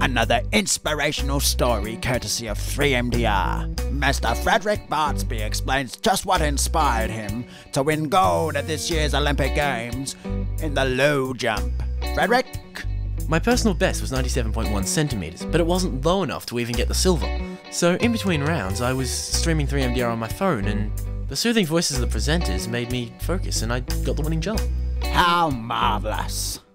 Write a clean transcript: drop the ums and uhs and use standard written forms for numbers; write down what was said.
Another inspirational story courtesy of 3MDR. Mr. Frederick Bartsby explains just what inspired him to win gold at this year's Olympic Games in the low jump. Frederick? My personal best was 97.1 centimeters, but it wasn't low enough to even get the silver. So in between rounds, I was streaming 3MDR on my phone, and the soothing voices of the presenters made me focus, and I got the winning jump. How marvelous.